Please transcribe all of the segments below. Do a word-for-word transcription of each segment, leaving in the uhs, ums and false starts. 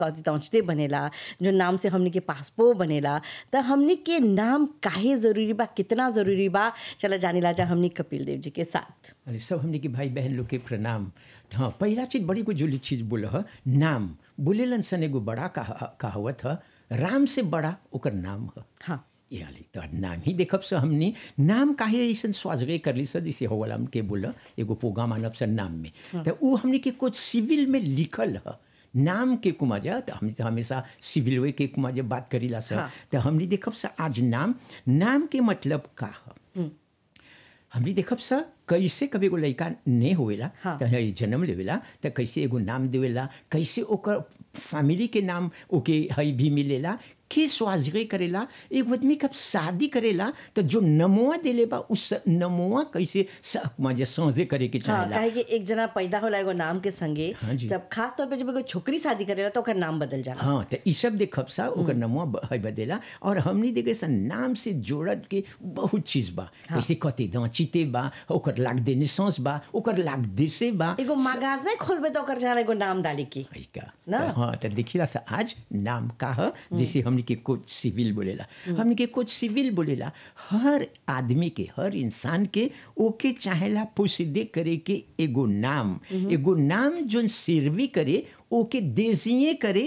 कौंचते बनेला, जो नाम से हमनी के पासपोर्ट बनेला, त हमनी के नाम काहे ज़रूरी बा, कितना ज़रूरी बा, चला जानेला जा हमनी कपिल देव जी के साथ। अरे सब हमने के भाई बहन लोग के प्रणाम। हाँ, पहला चीज बड़ी को जोली चीज बोल ह नाम बोलेलन सन एगो बड़ा कहा कहावत ह, राम से बड़ा ओकर नाम ह। हाँ ये हाली तो नाम ही देखब से हमने नाम काहे ऐसन स्वाजगे कर ली सर जैसे होवल हमके बोला एगो पोगा मानब सर नाम में। तो वो हमने के कुछ सिविल में लिखल ह नाम के कुमाजा, तो हमने तो हमेशा सिविल वे के कुमाजा बात करीला सर। हाँ। तो हमने देखब से आज नाम नाम के मतलब का ह हमने देखब सा कैसे कभी एगो लड़का नहीं होवेला हाँ। तो जन्म लेवेला तो कैसे एगो नाम देवेला, कैसे ओकर फैमिली के नाम ओके हई भी मिलेला, के स्वाजगे करेला। एक आदमी कब शादी करेला तो जो नमोआ देले बा उस नमोआ कैसे मजे साझे करे के हाँ, चाहेला। काहे कि एक जना पैदा होला एगो नाम के संगे, हाँ जी। तब खास तौर पे जब एगो छोकरी शादी करेला तो ओकर नाम बदल जाला। हाँ, तो ई सब देखब सा ओकर नमोआ ब- है बदेला। और हमनी देखे सा नाम से जोड़त के बहुत चीज बा। हाँ। कैसे कते दांचिते बा, ओकर लाग देने सांस बा, ओकर लाग देसे बा। एगो magasin खोलबे तो ओकर जाला एगो नाम डाली की है का ना? तो हाँ, तो देखिला सा आज नाम का है जैसे हमने के कुछ सिविल बोलेला, हमने के कुछ सिविल बोलेला। हर आदमी के, हर इंसान के ओके चाहेला पोसीदे करे के एगो नाम, एगो नाम जोन सर्वी करे, ओके देजिए करे,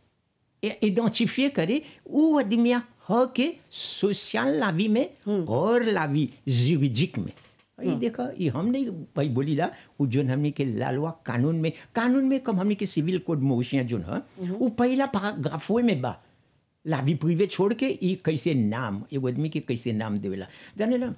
आइडेंटिफिए करे वो आदमिया ह के सोशल लावी में और लावी जूरिडिक में। ये देखा ये हमने भाई बोलीला वो जोन हमने के लालवा कानून में कानून में कम हमने के सिविल कोड मोशिया जोन है वो पहला पैराग्राफो में बा लावी प्रिवे छोड़ के ये कैसे नाम एगो आदमी के कैसे नाम देवेला। जाने ला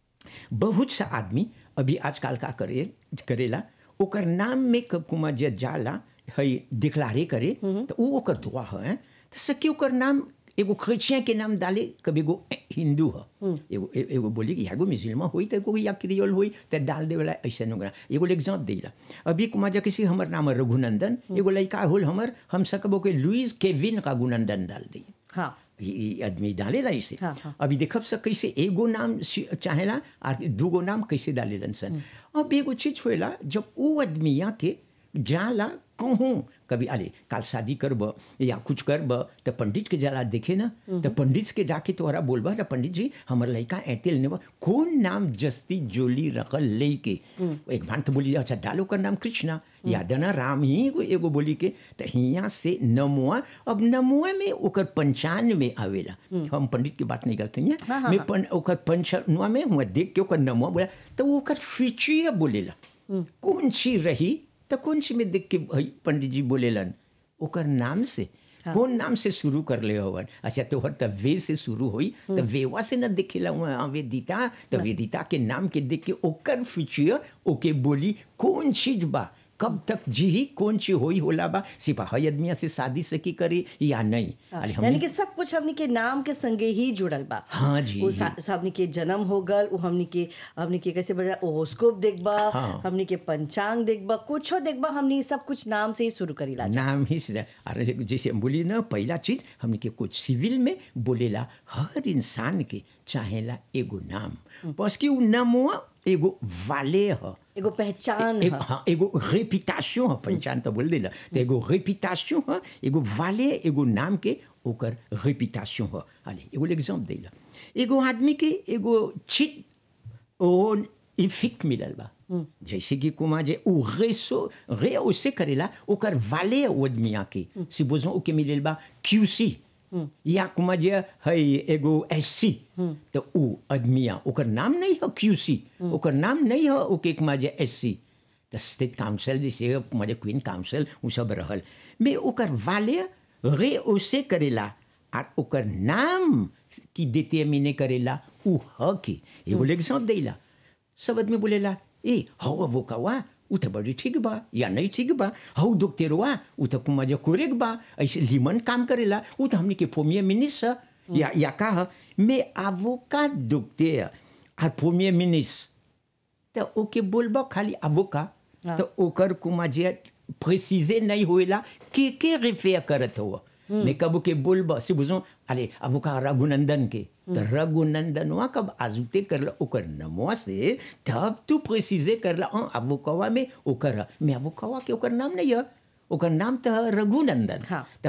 बहुत सा आदमी अभी आजकल का करे करेला ओकर नाम में कब कुमा जे जाला है डिक्लारे करे तो वो ओकर दुआ है तो सकी ओकर नाम एगो क्रिश्चियन के नाम डाले, कभी एगो हिंदू है, एगो ए- एगो बोली कि एगो मुसलमान हुई तो एगो या क्रियोल हुई तो डाल देवेला ऐसा नोगरा एगो एग्जाम्पल देला। अभी कुमा जा किसी हमर नाम है रघुनंदन, एगो लड़का होल हमर हम सकबो के लुइस केविन का गुनंदन डाल दी। हाँ ये ये आदमी डालेला इसे। हाँ, हाँ। अभी देखब सब कैसे एगो नाम सी- चाहेला और दूगो नाम कैसे डालेलन सन। अब एगो चीज होएला जब वो आदमिया के जाला कहूँ कभी अरे काल शादी करब या कुछ करब तो पंडित के जाला देखे ना तो पंडित के जाके तोहरा बोलबा ना पंडित जी हमर लड़का ऐते लेने बा कौन नाम जस्ती जोली रखल ले के एक बार तो बोली अच्छा डालो कर नाम कृष्णा याद ना राम ही एगो एगो बोली के तो हियाँ से नमुआ। अब नमुआ में ओकर पंचान में आवेला, हम पंडित की बात नहीं करते हैं हाँ, हाँ, मैं पन, ओकर पंचानुआ में हुआ देख के ओकर नमुआ बोला तो वो ओकर फीचिया बोलेला कौन सी रही तो कौन सी में देख के भाई पंडित जी बोलेलन ओकर नाम से। हाँ। कौन नाम से शुरू कर ले हवन अच्छा तोहर त वे से शुरू हुई तो वेवा से न देखेला वहाँ वेदिता तो वेदिता के नाम के देख के ओकर फीचर ओके बोली कौन चीज बा कब तक जी कौन ची होई होला बा सिपाही आदमिया से शादी सकी करे या नहीं। हाँ, अरे यानी हमनी कि सब कुछ हमनी के नाम के संगे ही जुड़ल बा। हाँ जी, वो जी। सा- हमनी के जन्म हो गल, वो हमनी के हमनी के कैसे बजा ओहोस्कोप देखबा, हाँ। हमनी के पंचांग देखबा, कुछो देखबा, हमनी सब कुछ नाम से ही शुरू करीला जा। नाम ही से अरे जैसे हम बोली ना पहला चीज हमने के कुछ सिविल में बोलेला हर इंसान के चाहेला एगो नाम बस कि उ नामुआ एगो वाले ह एगो पहचान ए- है। हाँ, एगो रेपिटेशन है पहचान तो बोल देला तो एगो रेपिटेशन है एगो वाले एगो नाम के ओकर रेपिटेशन है। अरे एगो एग्जाम्पल देला एगो आदमी के एगो चिट ओ इफेक्ट मिलल बा जैसे कि कुमा जे उ रेसो रे ओसे करेला ओकर वाले आदमिया के si बोझो ओके मिलल बा क्यूसी या कुमा जे है एगो एससी तो उ आदमिया ओकर नाम नहीं है क्यूसी ओकर नाम नहीं है ओके कुमा जे एससी तो स्टेट काउंसिल जैसे कुमा जे क्वीन काउंसिल उ सब रहल में ओकर वाले रे ओसे करेला और ओकर नाम की डिटरमिने करेला उ ह के एगो एग्जाम्पल देला। सब आदमी बोलेला ए हौ वो कवा उ तो बड़ी ठीक बा या नहीं ठीक बा, हौ डॉक्टरवा उ तो कुमा जे कोरेक बा ऐसे लीमन काम करेला उ तो हमनी के प्रीमियर मिनिस्टर या या का ह में अवोका डॉक्टर और प्रीमियर मिनिस्टर तो ओके बोलबा खाली अवोका तो ओकर कुमा जे प्रेसिजे नहीं होएला के के रेफर करत हो मैं कब के बोलबा से बुझो अरे अवोका रघुनंदन के तो रघुनंदनवा कब आजुते करला ओकर नमवा से तब तू प्रेसिजे करला अ अवोकावा में ओकर मैं अवोकावा के ओकर नाम नहीं है ओकर नाम तो है रघुनंदन। हाँ।